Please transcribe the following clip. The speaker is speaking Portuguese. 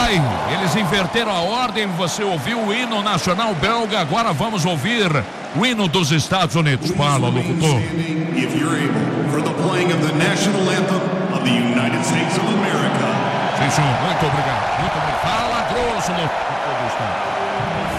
Ai, eles inverteram a ordem, você ouviu o hino nacional belga, agora vamos ouvir o hino dos Estados Unidos. Fala, locutor. If you're able, for the playing of the national anthem of the United States of America. Sim, senhor, muito obrigado. Muito obrigado. Fala grosso, locutor do Estado.